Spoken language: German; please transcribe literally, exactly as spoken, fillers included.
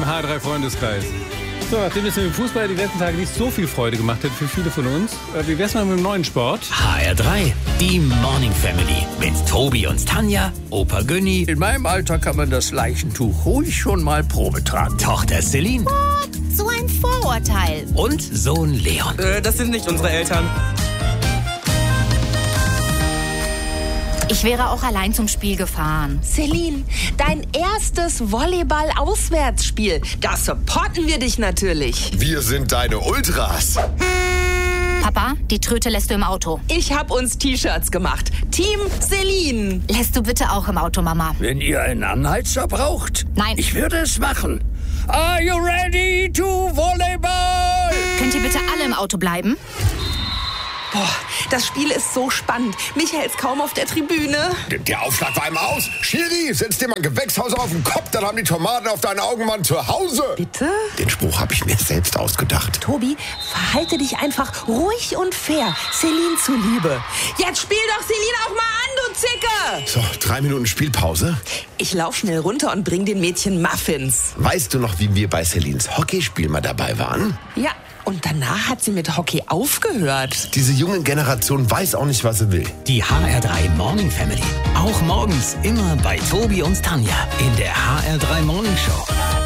beim H drei Freundeskreis. So, nachdem es mit dem Fußball die letzten Tage nicht so viel Freude gemacht hat für viele von uns, äh, wie wär's mal mit dem neuen Sport? H R drei, die Morning Family mit Tobi und Tanja, Opa Günni. In meinem Alter kann man das Leichentuch ruhig schon mal Probe tragen. Tochter Celine. What? So ein Vorurteil. Und Sohn Leon. Äh, das sind nicht unsere Eltern. Ich wäre auch allein zum Spiel gefahren. Celine, dein erstes Volleyball-Auswärtsspiel. Da supporten wir dich natürlich. Wir sind deine Ultras. Papa, die Tröte lässt du im Auto. Ich hab uns T-Shirts gemacht. Team Celine. Lässt du bitte auch im Auto, Mama? Wenn ihr einen Anheizer braucht, Nein. ich würde es machen. Are you ready to Volleyball? Könnt ihr bitte alle im Auto bleiben? Boah, das Spiel ist so spannend. Michael ist kaum auf der Tribüne. Der Aufschlag war einmal aus. Schiri, setz dir mal ein Gewächshaus auf den Kopf, dann haben die Tomaten auf deinen Augenmann zu Hause. Bitte? Den Spruch habe ich mir selbst ausgedacht. Tobi, verhalte dich einfach ruhig und fair. Celine zuliebe. Jetzt spiel doch Celine auch mal an, du Zicke! So, drei Minuten Spielpause. Ich lauf schnell runter und bring den Mädchen Muffins. Weißt du noch, wie wir bei Celines Hockeyspiel mal dabei waren? Ja, und danach hat sie mit Hockey aufgehört. Diese junge Generation weiß auch nicht, was sie will. Die H R drei Morning Family. Auch morgens immer bei Tobi und Tanja in der H R drei Morning Show.